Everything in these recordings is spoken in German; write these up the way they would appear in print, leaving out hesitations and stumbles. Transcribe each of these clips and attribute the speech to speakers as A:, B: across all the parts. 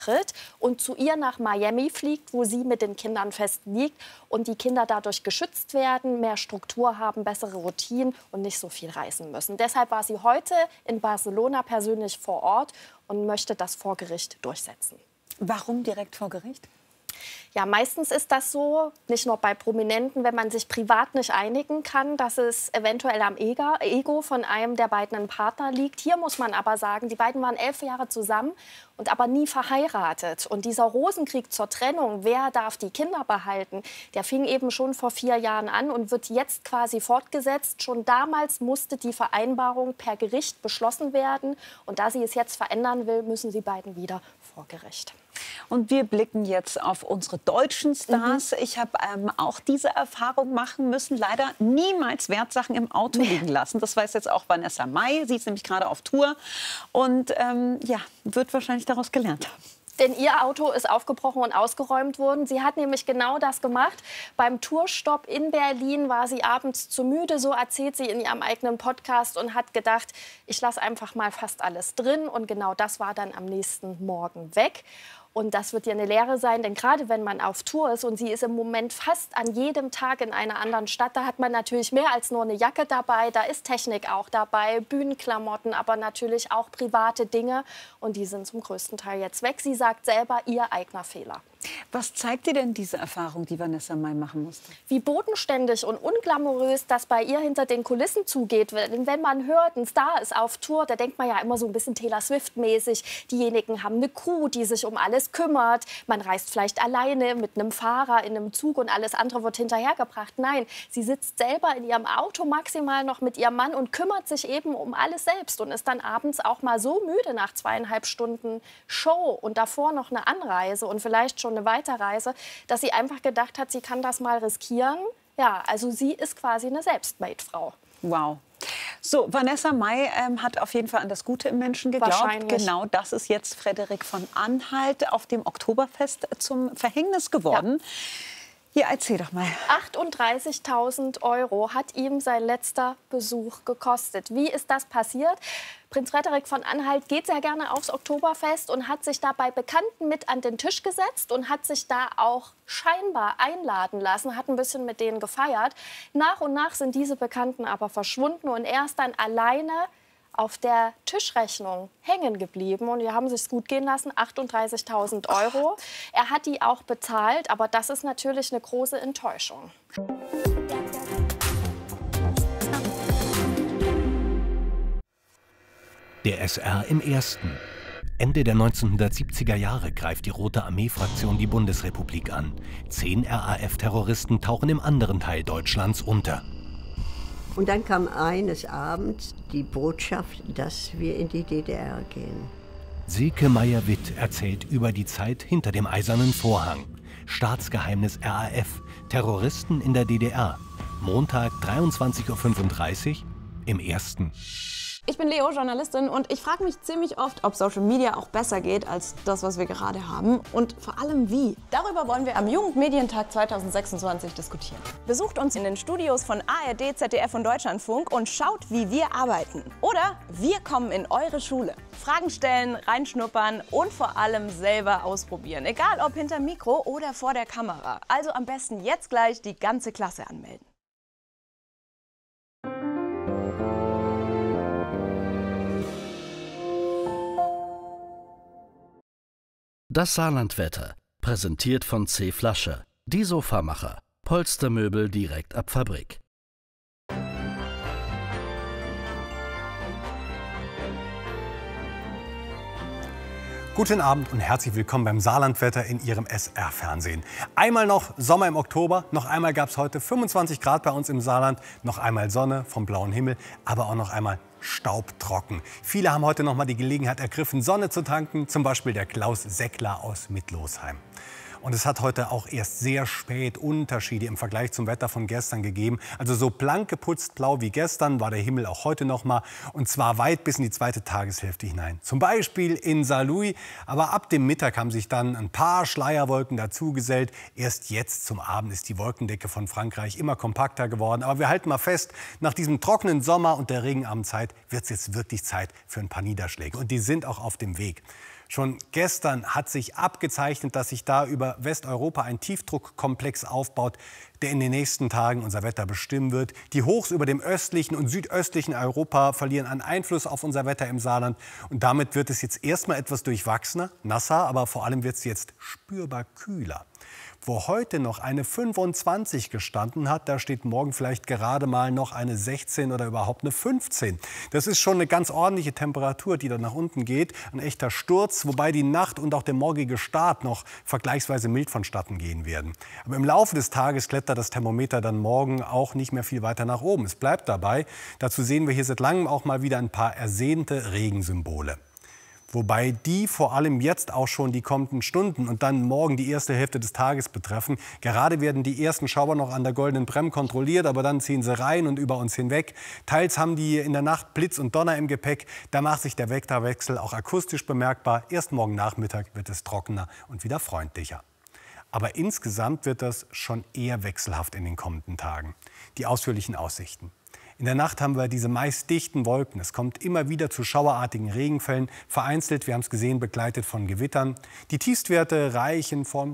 A: und zu ihr nach Miami fliegt, wo sie mit den Kindern fest liegt und die Kinder dadurch geschützt werden, mehr Struktur haben, bessere Routinen und nicht so viel reisen müssen. Deshalb war sie heute in Barcelona persönlich vor Ort und möchte das vor Gericht durchsetzen.
B: Warum direkt vor Gericht?
A: Ja, meistens ist das so, nicht nur bei Prominenten, wenn man sich privat nicht einigen kann, dass es eventuell am Ego von einem der beiden Partner liegt. Hier muss man aber sagen, die beiden waren 11 Jahre zusammen und aber nie verheiratet. Und dieser Rosenkrieg zur Trennung, wer darf die Kinder behalten, der fing eben schon vor 4 Jahren an und wird jetzt quasi fortgesetzt. Schon damals musste die Vereinbarung per Gericht beschlossen werden. Und da sie es jetzt verändern will, müssen sie beiden wieder vor Gericht.
B: Und wir blicken jetzt auf unsere deutschen Stars. Ich habe auch diese Erfahrung machen müssen. Leider niemals Wertsachen im Auto liegen lassen. Das weiß jetzt auch Vanessa Mai. Sie ist nämlich gerade auf Tour und ja, wird wahrscheinlich daraus gelernt haben.
A: Denn ihr Auto ist aufgebrochen und ausgeräumt worden. Sie hat nämlich genau das gemacht. Beim Tourstopp in Berlin war sie abends zu müde, so erzählt sie in ihrem eigenen Podcast, und hat gedacht, ich lasse einfach mal fast alles drin. Und genau das war dann am nächsten Morgen weg. Und das wird ihr eine Lehre sein, denn gerade wenn man auf Tour ist und sie ist im Moment fast an jedem Tag in einer anderen Stadt, da hat man natürlich mehr als nur eine Jacke dabei, da ist Technik auch dabei, Bühnenklamotten, aber natürlich auch private Dinge und die sind zum größten Teil jetzt weg. Sie sagt selber, ihr eigener Fehler.
B: Was zeigt dir denn diese Erfahrung, die Vanessa Mai machen musste?
A: Wie bodenständig und unglamourös das bei ihr hinter den Kulissen zugeht. Denn wenn man hört, ein Star ist auf Tour, da denkt man ja immer so ein bisschen Taylor Swift-mäßig. Diejenigen haben eine Crew, die sich um alles kümmert. Man reist vielleicht alleine mit einem Fahrer in einem Zug und alles andere wird hinterhergebracht. Nein, sie sitzt selber in ihrem Auto, maximal noch mit ihrem Mann und kümmert sich eben um alles selbst und ist dann abends auch mal so müde nach 2,5 Stunden Show und davor noch eine Anreise und vielleicht schon eine Weiterreise, dass sie einfach gedacht hat, sie kann das mal riskieren. Ja, also sie ist quasi eine Selbstmade-Frau.
B: Wow. So, Vanessa Mai hat auf jeden Fall an das Gute im Menschen geglaubt. Genau, das ist jetzt Frederik von Anhalt auf dem Oktoberfest zum Verhängnis geworden. Ja. Ja, erzähl doch mal.
A: 38.000 € hat ihm sein letzter Besuch gekostet. Wie ist das passiert? Prinz Frederik von Anhalt geht sehr gerne aufs Oktoberfest und hat sich da bei Bekannten mit an den Tisch gesetzt und hat sich da auch scheinbar einladen lassen, hat ein bisschen mit denen gefeiert. Nach und nach sind diese Bekannten aber verschwunden und er ist dann alleine auf der Tischrechnung hängen geblieben und die haben sich gut gehen lassen, 38.000 €. Er hat die auch bezahlt, aber das ist natürlich eine große Enttäuschung.
C: Der SR im Ersten. Ende der 1970er Jahre greift die Rote Armee-Fraktion die Bundesrepublik an. 10 RAF-Terroristen tauchen im anderen Teil Deutschlands unter.
D: Und dann kam eines Abends die Botschaft, dass wir in die DDR gehen.
C: Silke Meyer-Witt erzählt über die Zeit hinter dem Eisernen Vorhang. Staatsgeheimnis RAF, Terroristen in der DDR. Montag 23:35 Uhr im Ersten.
E: Ich bin Leo, Journalistin, und ich frage mich ziemlich oft, ob Social Media auch besser geht als das, was wir gerade haben, und vor allem wie. Darüber wollen wir am Jugendmedientag 2026 diskutieren. Besucht uns in den Studios von ARD, ZDF und Deutschlandfunk und schaut, wie wir arbeiten. Oder wir kommen in eure Schule. Fragen stellen, reinschnuppern und vor allem selber ausprobieren. Egal ob hinter Mikro oder vor der Kamera. Also am besten jetzt gleich die ganze Klasse anmelden.
F: Das Saarlandwetter, präsentiert von C. Flasche, die Sofamacher, Polstermöbel direkt ab Fabrik.
G: Guten Abend und herzlich willkommen beim Saarlandwetter in Ihrem SR-Fernsehen. Einmal noch Sommer im Oktober, noch einmal gab es heute 25 Grad bei uns im Saarland, noch einmal Sonne vom blauen Himmel, aber auch noch einmal staubtrocken. Viele haben heute noch mal die Gelegenheit ergriffen, Sonne zu tanken, zum Beispiel der Klaus Seckler aus Mittlosheim. Und es hat heute auch erst sehr spät Unterschiede im Vergleich zum Wetter von gestern gegeben. Also so blank geputzt blau wie gestern war der Himmel auch heute noch mal. Und zwar weit bis in die zweite Tageshälfte hinein. Zum Beispiel in Saarlouis. Aber ab dem Mittag haben sich dann ein paar Schleierwolken dazugesellt. Erst jetzt zum Abend ist die Wolkendecke von Frankreich immer kompakter geworden. Aber wir halten mal fest, nach diesem trockenen Sommer und der Regenabendzeit wird es jetzt wirklich Zeit für ein paar Niederschläge. Und die sind auch auf dem Weg. Schon gestern hat sich abgezeichnet, dass sich da über Westeuropa ein Tiefdruckkomplex aufbaut, der in den nächsten Tagen unser Wetter bestimmen wird. Die Hochs über dem östlichen und südöstlichen Europa verlieren an Einfluss auf unser Wetter im Saarland. Und damit wird es jetzt erstmal etwas durchwachsener, nasser, aber vor allem wird es jetzt spürbar kühler. Wo heute noch eine 25 gestanden hat, da steht morgen vielleicht gerade mal noch eine 16 oder überhaupt eine 15. Das ist schon eine ganz ordentliche Temperatur, die da nach unten geht. Ein echter Sturz, wobei die Nacht und auch der morgige Start noch vergleichsweise mild vonstatten gehen werden. Aber im Laufe des Tages klettert das Thermometer dann morgen auch nicht mehr viel weiter nach oben. Es bleibt dabei. Dazu sehen wir hier seit langem auch mal wieder ein paar ersehnte Regensymbole. Wobei die vor allem jetzt auch schon die kommenden Stunden und dann morgen die erste Hälfte des Tages betreffen. Gerade werden die ersten Schauer noch an der Goldenen Brem kontrolliert, aber dann ziehen sie rein und über uns hinweg. Teils haben die in der Nacht Blitz und Donner im Gepäck. Da macht sich der Wetterwechsel auch akustisch bemerkbar. Erst morgen Nachmittag wird es trockener und wieder freundlicher. Aber insgesamt wird das schon eher wechselhaft in den kommenden Tagen. Die ausführlichen Aussichten. In der Nacht haben wir diese meist dichten Wolken. Es kommt immer wieder zu schauerartigen Regenfällen, vereinzelt, wir haben es gesehen, begleitet von Gewittern. Die Tiefstwerte reichen von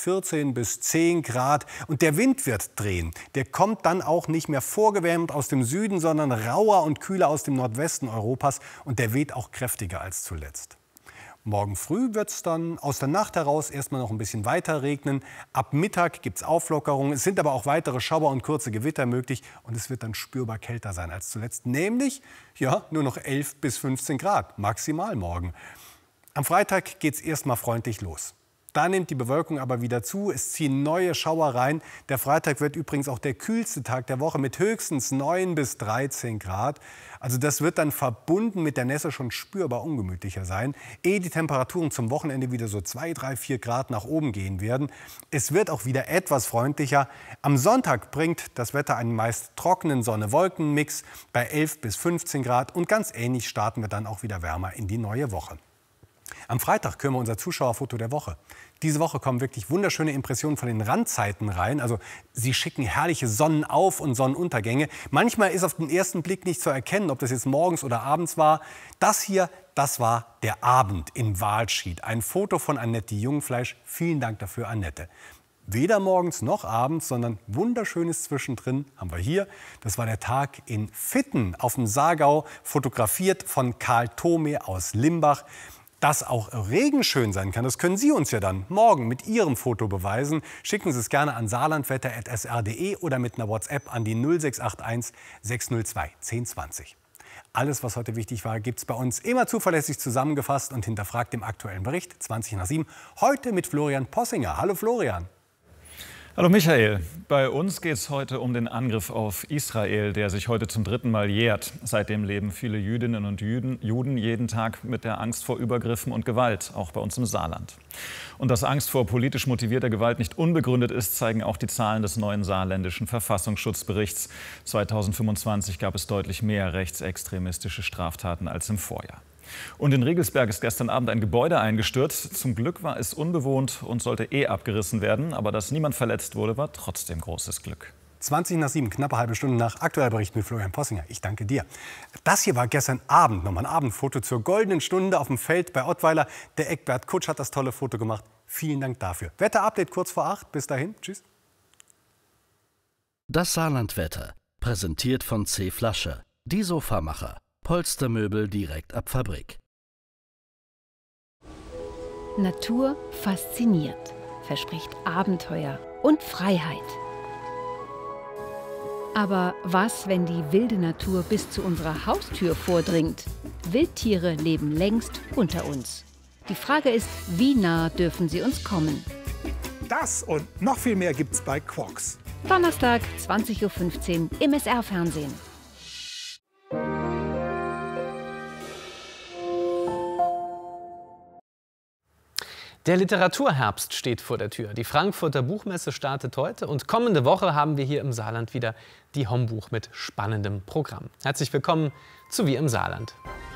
G: 14 bis 10 Grad und der Wind wird drehen. Der kommt dann auch nicht mehr vorgewärmt aus dem Süden, sondern rauer und kühler aus dem Nordwesten Europas und der weht auch kräftiger als zuletzt. Morgen früh wird es dann aus der Nacht heraus erstmal noch ein bisschen weiter regnen. Ab Mittag gibt es Auflockerungen. Es sind aber auch weitere Schauer und kurze Gewitter möglich. Und es wird dann spürbar kälter sein als zuletzt. Nämlich nur noch 11 bis 15 Grad maximal morgen. Am Freitag geht es erstmal freundlich los. Da nimmt die Bewölkung aber wieder zu. Es ziehen neue Schauer rein. Der Freitag wird übrigens auch der kühlste Tag der Woche mit höchstens 9 bis 13 Grad. Also das wird dann verbunden mit der Nässe schon spürbar ungemütlicher sein, ehe die Temperaturen zum Wochenende wieder so 2, 3, 4 Grad nach oben gehen werden. Es wird auch wieder etwas freundlicher. Am Sonntag bringt das Wetter einen meist trockenen Sonne-Wolken-Mix bei 11 bis 15 Grad. Und ganz ähnlich starten wir dann auch wieder wärmer in die neue Woche. Am Freitag können wir unser Zuschauerfoto der Woche. Diese Woche kommen wirklich wunderschöne Impressionen von den Randzeiten rein. Also sie schicken herrliche Sonnenauf- und Sonnenuntergänge. Manchmal ist auf den ersten Blick nicht zu erkennen, ob das jetzt morgens oder abends war. Das hier, das war der Abend in Walschied. Ein Foto von Annette Jungfleisch. Vielen Dank dafür, Annette. Weder morgens noch abends, sondern wunderschönes zwischendrin haben wir hier. Das war der Tag in Vitten auf dem Saargau, fotografiert von Karl Thome aus Limbach. Dass auch regenschön sein kann, das können Sie uns ja dann morgen mit Ihrem Foto beweisen. Schicken Sie es gerne an saarlandwetter@sr.de oder mit einer WhatsApp an die 0681 602 1020. Alles, was heute wichtig war, gibt es bei uns immer zuverlässig zusammengefasst und hinterfragt im aktuellen Bericht 20 nach 7. Heute mit Florian Possinger. Hallo Florian.
H: Hallo Michael, bei uns geht es heute um den Angriff auf Israel, der sich heute zum 3. Mal jährt. Seitdem leben viele Jüdinnen und Juden jeden Tag mit der Angst vor Übergriffen und Gewalt, auch bei uns im Saarland. Und dass Angst vor politisch motivierter Gewalt nicht unbegründet ist, zeigen auch die Zahlen des neuen saarländischen Verfassungsschutzberichts. 2025 gab es deutlich mehr rechtsextremistische Straftaten als im Vorjahr. Und in Riegelsberg ist gestern Abend ein Gebäude eingestürzt. Zum Glück war es unbewohnt und sollte abgerissen werden. Aber dass niemand verletzt wurde, war trotzdem großes Glück.
G: 20 nach 7, knappe halbe Stunde nach Aktueller Bericht mit Florian Possinger. Ich danke dir. Das hier war gestern Abend nochmal ein Abendfoto zur goldenen Stunde auf dem Feld bei Ottweiler. Der Eckbert Kutsch hat das tolle Foto gemacht. Vielen Dank dafür. Wetterupdate kurz vor 8. Bis dahin. Tschüss.
F: Das Saarlandwetter, präsentiert von C. Flasche. Die Sofamacher. Polstermöbel direkt ab Fabrik.
I: Natur fasziniert, verspricht Abenteuer und Freiheit. Aber was, wenn die wilde Natur bis zu unserer Haustür vordringt? Wildtiere leben längst unter uns. Die Frage ist, wie nah dürfen sie uns kommen?
J: Das und noch viel mehr gibt's bei Quarks.
I: Donnerstag, 20:15 Uhr im SR-Fernsehen.
K: Der Literaturherbst steht vor der Tür. Die Frankfurter Buchmesse startet heute und kommende Woche haben wir hier im Saarland wieder die Hombuch mit spannendem Programm. Herzlich willkommen zu Wir im Saarland.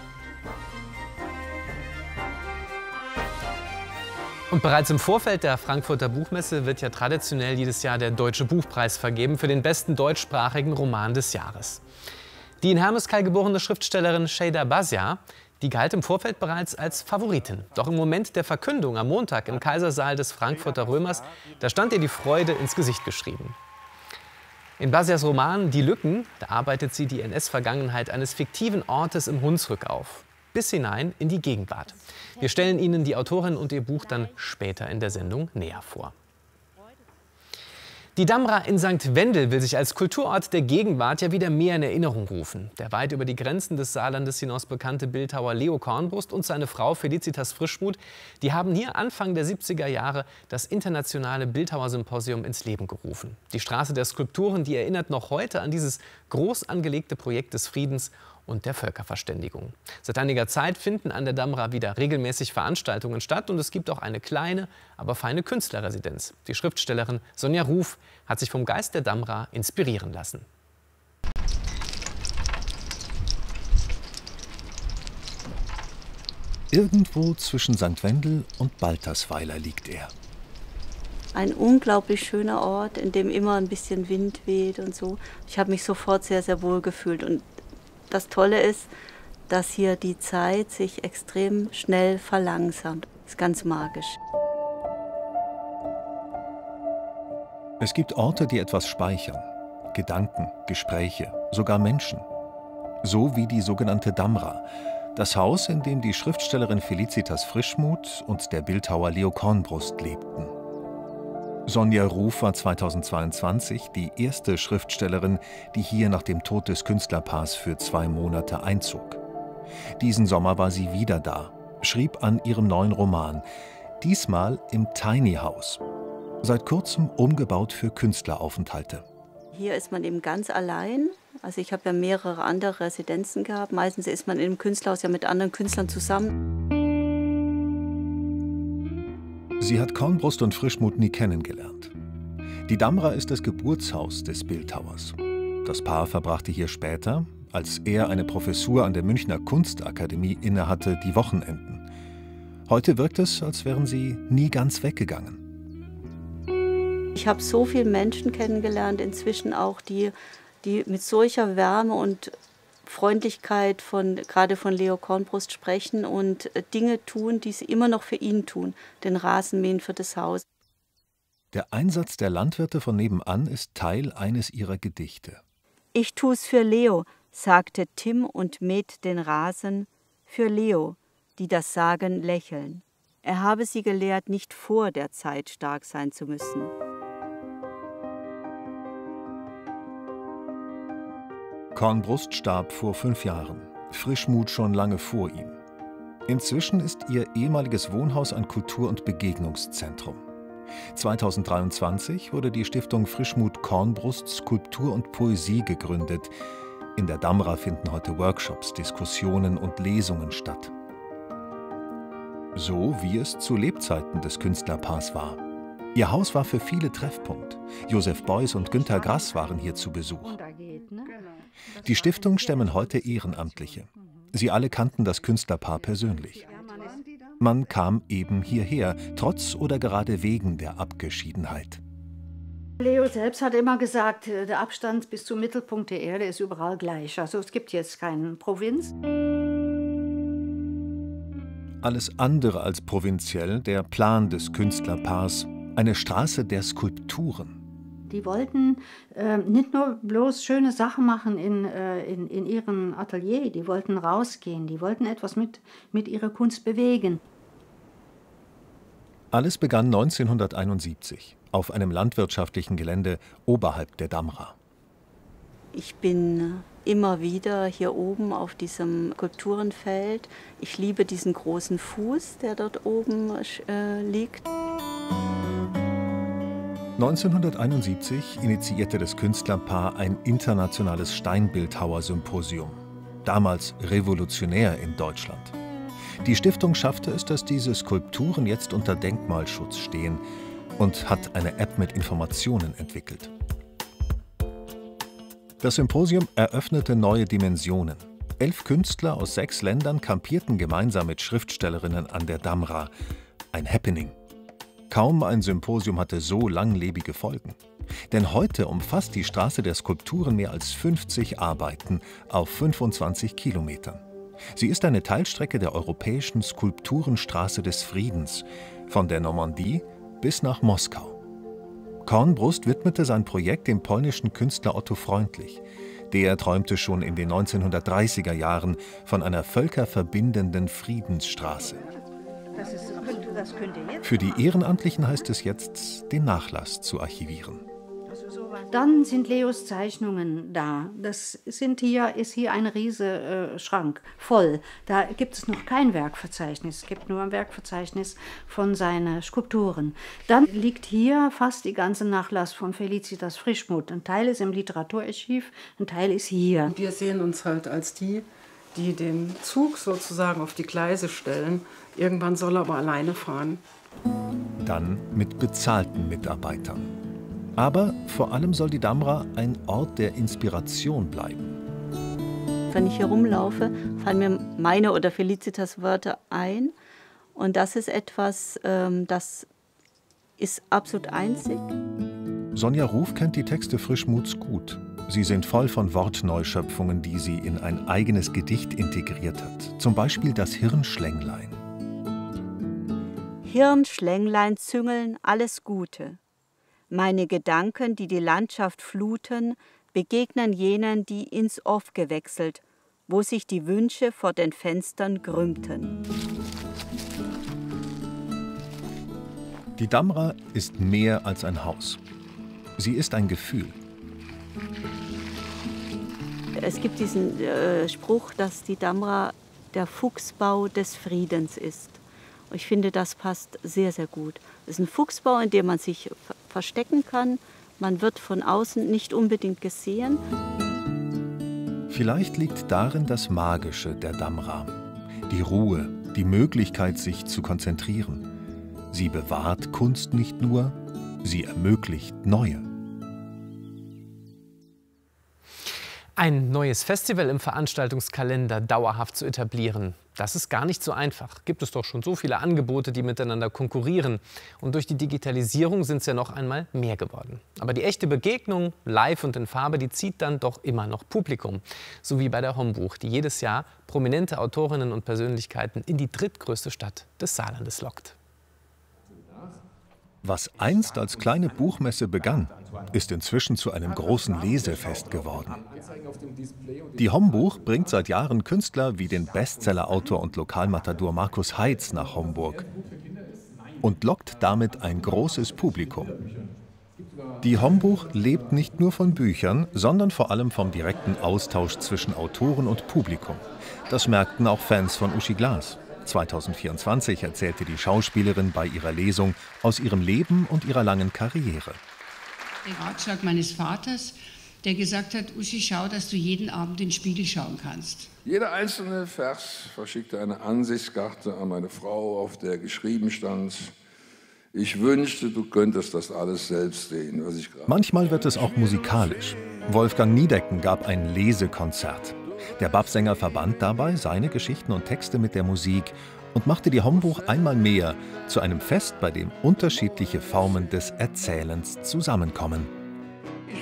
K: Und bereits im Vorfeld der Frankfurter Buchmesse wird ja traditionell jedes Jahr der Deutsche Buchpreis vergeben für den besten deutschsprachigen Roman des Jahres. Die in Hermeskeil geborene Schriftstellerin Şeyda Bazia, Die galt im Vorfeld bereits als Favoritin. Doch im Moment der Verkündung am Montag im Kaisersaal des Frankfurter Römers, da stand ihr die Freude ins Gesicht geschrieben. In Basias Roman Die Lücken, da arbeitet sie die NS-Vergangenheit eines fiktiven Ortes im Hunsrück auf, bis hinein in die Gegenwart. Wir stellen Ihnen die Autorin und ihr Buch dann später in der Sendung näher vor. Die Damra in St. Wendel will sich als Kulturort der Gegenwart ja wieder mehr in Erinnerung rufen. Der weit über die Grenzen des Saarlandes hinaus bekannte Bildhauer Leo Kornbrust und seine Frau Felicitas Frischmuth, die haben hier Anfang der 70er Jahre das internationale Bildhauersymposium ins Leben gerufen. Die Straße der Skulpturen, die erinnert noch heute an dieses groß angelegte Projekt des Friedens und der Völkerverständigung. Seit einiger Zeit finden an der Damra wieder regelmäßig Veranstaltungen statt und es gibt auch eine kleine, aber feine Künstlerresidenz. Die Schriftstellerin Sonja Ruf hat sich vom Geist der Damra inspirieren lassen.
L: Irgendwo zwischen St. Wendel und Baltersweiler liegt er.
M: Ein unglaublich schöner Ort, in dem immer ein bisschen Wind weht und so. Ich habe mich sofort sehr, sehr wohl gefühlt. Und das Tolle ist, dass hier die Zeit sich extrem schnell verlangsamt. Das ist ganz magisch.
L: Es gibt Orte, die etwas speichern. Gedanken, Gespräche, sogar Menschen. So wie die sogenannte Damra. Das Haus, in dem die Schriftstellerin Felicitas Frischmuth und der Bildhauer Leo Kornbrust lebten. Sonja Ruf war 2022 die erste Schriftstellerin, die hier nach dem Tod des Künstlerpaars für 2 Monate einzog. Diesen Sommer war sie wieder da, schrieb an ihrem neuen Roman, diesmal im Tiny House, seit kurzem umgebaut für Künstleraufenthalte.
M: Hier ist man eben ganz allein. Also ich habe ja mehrere andere Residenzen gehabt. Meistens ist man in einem Künstlerhaus ja mit anderen Künstlern zusammen.
L: Sie hat Kornbrust und Frischmuth nie kennengelernt. Die Damra ist das Geburtshaus des Bildhauers. Das Paar verbrachte hier später, als er eine Professur an der Münchner Kunstakademie innehatte, die Wochenenden. Heute wirkt es, als wären sie nie ganz weggegangen.
M: Ich habe so viele Menschen kennengelernt, inzwischen auch, die mit solcher Wärme und Freundlichkeit gerade von Leo Kornbrust sprechen und Dinge tun, die sie immer noch für ihn tun, den Rasenmähen für das Haus.
L: Der Einsatz der Landwirte von nebenan ist Teil eines ihrer Gedichte.
M: Ich tu's für Leo, sagte Tim und mäht den Rasen, für Leo, die das sagen, lächeln. Er habe sie gelehrt, nicht vor der Zeit stark sein zu müssen.
L: Kornbrust starb vor 5 Jahren, Frischmuth schon lange vor ihm. Inzwischen ist ihr ehemaliges Wohnhaus ein Kultur- und Begegnungszentrum. 2023 wurde die Stiftung Frischmuth Kornbrust Skulptur und Poesie gegründet. In der Damra finden heute Workshops, Diskussionen und Lesungen statt. So wie es zu Lebzeiten des Künstlerpaars war. Ihr Haus war für viele Treffpunkt. Josef Beuys und Günter Grass waren hier zu Besuch. Die Stiftung stemmen heute Ehrenamtliche. Sie alle kannten das Künstlerpaar persönlich. Man kam eben hierher, trotz oder gerade wegen der Abgeschiedenheit.
N: Leo selbst hat immer gesagt, der Abstand bis zum Mittelpunkt der Erde ist überall gleich. Also es gibt jetzt keine Provinz.
L: Alles andere als provinziell der Plan des Künstlerpaars, eine Straße der Skulpturen.
N: Die wollten nicht nur bloß schöne Sachen machen in ihrem Atelier, die wollten rausgehen, die wollten etwas mit ihrer Kunst bewegen.
L: Alles begann 1971 auf einem landwirtschaftlichen Gelände oberhalb der Damra.
M: Ich bin immer wieder hier oben auf diesem Skulpturenfeld. Ich liebe diesen großen Fuß, der dort oben liegt.
L: 1971 initiierte das Künstlerpaar ein internationales Steinbildhauersymposium, damals revolutionär in Deutschland. Die Stiftung schaffte es, dass diese Skulpturen jetzt unter Denkmalschutz stehen und hat eine App mit Informationen entwickelt. Das Symposium eröffnete neue Dimensionen. 11 Künstler aus 6 Ländern kampierten gemeinsam mit Schriftstellerinnen an der Damra. Ein Happening. Kaum ein Symposium hatte so langlebige Folgen. Denn heute umfasst die Straße der Skulpturen mehr als 50 Arbeiten auf 25 Kilometern. Sie ist eine Teilstrecke der europäischen Skulpturenstraße des Friedens, von der Normandie bis nach Moskau. Kornbrust widmete sein Projekt dem polnischen Künstler Otto Freundlich. Der träumte schon in den 1930er Jahren von einer völkerverbindenden Friedensstraße. Für die Ehrenamtlichen heißt es jetzt, den Nachlass zu archivieren.
N: Dann sind Leos Zeichnungen da. Das ist hier ein riesiger Schrank voll. Da gibt es noch kein Werkverzeichnis. Es gibt nur ein Werkverzeichnis von seinen Skulpturen. Dann liegt hier fast die ganze Nachlass von Felicitas Frischmuth. Ein Teil ist im Literaturarchiv, ein Teil ist hier.
O: Wir sehen uns halt als die den Zug sozusagen auf die Gleise stellen. Irgendwann soll er aber alleine fahren.
L: Dann mit bezahlten Mitarbeitern. Aber vor allem soll die Damra ein Ort der Inspiration bleiben.
M: Wenn ich hier rumlaufe, fallen mir meine oder Felicitas Wörter ein. Und das ist etwas, das ist absolut einzig.
L: Sonja Ruf kennt die Texte Frischmuths gut. Sie sind voll von Wortneuschöpfungen, die sie in ein eigenes Gedicht integriert hat. Zum Beispiel das Hirnschlänglein.
M: Hirnschlänglein züngeln alles Gute. Meine Gedanken, die die Landschaft fluten, begegnen jenen, die ins Off gewechselt, wo sich die Wünsche vor den Fenstern krümmten.
L: Die Damra ist mehr als ein Haus. Sie ist ein Gefühl.
M: Es gibt diesen Spruch, dass die Damra der Fuchsbau des Friedens ist. Ich finde, das passt sehr, sehr gut. Es ist ein Fuchsbau, in dem man sich verstecken kann. Man wird von außen nicht unbedingt gesehen.
L: Vielleicht liegt darin das Magische der Damra. Die Ruhe, die Möglichkeit, sich zu konzentrieren. Sie bewahrt Kunst nicht nur, sie ermöglicht neue.
K: Ein neues Festival im Veranstaltungskalender dauerhaft zu etablieren, das ist gar nicht so einfach. Gibt es doch schon so viele Angebote, die miteinander konkurrieren. Und durch die Digitalisierung sind es ja noch einmal mehr geworden. Aber die echte Begegnung, live und in Farbe, die zieht dann doch immer noch Publikum. So wie bei der Hombuch, die jedes Jahr prominente Autorinnen und Persönlichkeiten in die drittgrößte Stadt des Saarlandes lockt.
L: Was einst als kleine Buchmesse begann, ist inzwischen zu einem großen Lesefest geworden. Die Hombuch bringt seit Jahren Künstler wie den Bestsellerautor und Lokalmatador Markus Heitz nach Homburg und lockt damit ein großes Publikum. Die Hombuch lebt nicht nur von Büchern, sondern vor allem vom direkten Austausch zwischen Autoren und Publikum. Das merkten auch Fans von Uschi Glas. 2024 erzählte die Schauspielerin bei ihrer Lesung aus ihrem Leben und ihrer langen Karriere.
P: Der Ratschlag meines Vaters, der gesagt hat, Uschi, schau, dass du jeden Abend in den Spiegel schauen kannst.
Q: Jeder einzelne Vers verschickte eine Ansichtskarte an meine Frau, auf der geschrieben stand: Ich wünschte, du könntest das alles selbst sehen, was ich gerade...
L: Manchmal wird es auch musikalisch. Wolfgang Niedecken gab ein Lesekonzert. Der Babsänger verband dabei seine Geschichten und Texte mit der Musik und machte die Hombuch einmal mehr zu einem Fest, bei dem unterschiedliche Formen des Erzählens zusammenkommen.